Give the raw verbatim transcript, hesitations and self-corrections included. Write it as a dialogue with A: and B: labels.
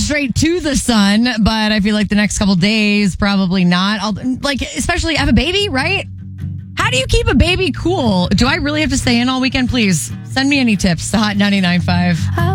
A: straight to the sun, but I feel like the next couple days, probably not. I'll, like, especially I have a baby, right? How do you keep a baby cool? Do I really have to stay in all weekend? Please send me any tips to Hot ninety-nine point five.